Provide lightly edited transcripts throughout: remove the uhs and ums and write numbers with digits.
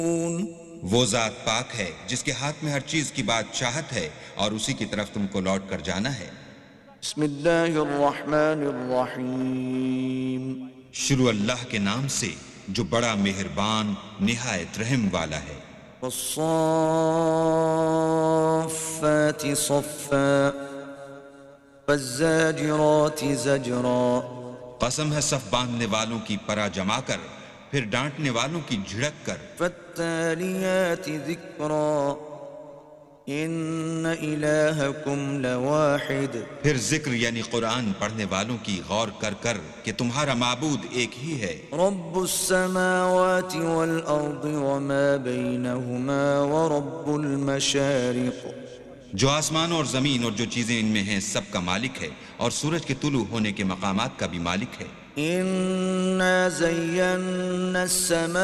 وہ ذات پاک ہے جس کے ہاتھ میں ہر چیز کی بادشاہت ہے اور اسی کی طرف تم کو لوٹ کر جانا ہے۔ بسم اللہ الرحمن الرحیم۔ شروع اللہ کے نام سے جو بڑا مہربان نہایت رحم والا ہے۔ والصافات صفا فالزاجرات زجرا۔ قسم ہے صف باندھنے والوں کی پرا جما کر، پھر ڈانٹنے والوں کی جھڑک کر۔ فالتالیات ذکرا ان الہکم لواحد۔ پھر ذکر یعنی قرآن پڑھنے والوں کی غور کر کر کہ تمہارا معبود ایک ہی ہے۔ رب السماوات والارض وما بینہما ورب المشارق۔ جو آسمان اور زمین اور جو چیزیں ان میں ہیں سب کا مالک ہے، اور سورج کے طلوع ہونے کے مقامات کا بھی مالک ہے۔ انا زینا السماء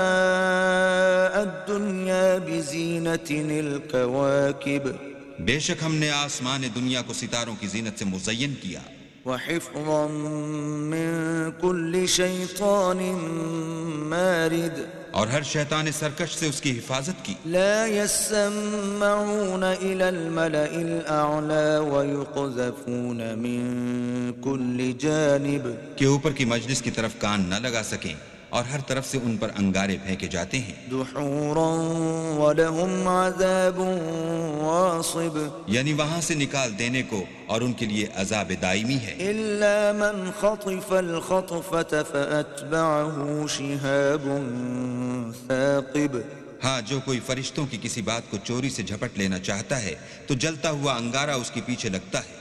الدنیا بزینۃ الکواکب۔ بے شک ہم نے آسمان دنیا کو ستاروں کی زینت سے مزین کیا۔ وحفظا من کل شیطان مارد۔ اور ہر شیطان سرکش سے اس کی حفاظت کی۔ لا يسمعون إلى الملأ الأعلى ويقذفون من كل جانب۔ کہ اوپر کی مجلس کی طرف کان نہ لگا سکیں اور ہر طرف سے ان پر انگارے پھینکے جاتے ہیں۔ دحورا ولهم عذاب واصب۔ یعنی وہاں سے نکال دینے کو اور ان کے لیے عذاب دائمی ہے۔ إلا من خطف الخطفة فأتبعه شهاب ثاقب۔ ہاں، جو کوئی فرشتوں کی کسی بات کو چوری سے جھپٹ لینا چاہتا ہے تو جلتا ہوا انگارہ اس کے پیچھے لگتا ہے۔